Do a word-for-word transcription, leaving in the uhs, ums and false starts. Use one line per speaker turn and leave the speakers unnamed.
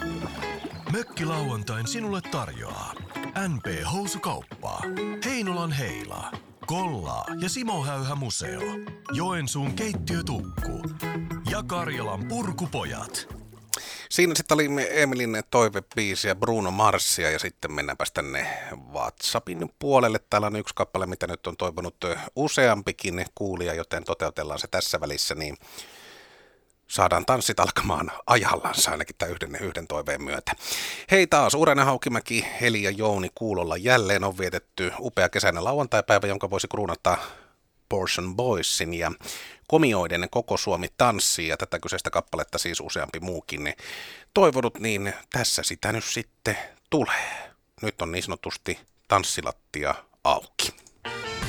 Mökkilauantain sinulle tarjoaa N P-housukauppa, Heinolan Heila, Kollaa ja Simo Häyhä Museo, Joensuun keittiötukku ja Karjalan Purkupojat.
Siinä sitten oli Emilin toivebiisiä Bruno Marsia ja sitten mennäänpäs tänne WhatsAppin puolelle. Täällä on yksi kappale, mitä nyt on toivonut useampikin kuulija, joten toteutellaan se tässä välissä, niin saadaan tanssit alkamaan ajallansa ainakin tämän yhden, yhden toiveen myötä. Hei taas, Uurainen, Haukimäki, Heli ja Jouni kuulolla jälleen on vietetty upea kesäinen lauantaipäivä, jonka voisi kruunata Portion Boysin ja komioiden Koko Suomi tanssii, ja tätä kyseistä kappaletta siis useampi muukin toivonut, niin tässä sitä nyt sitten tulee. Nyt on niin sanotusti tanssilattia auki.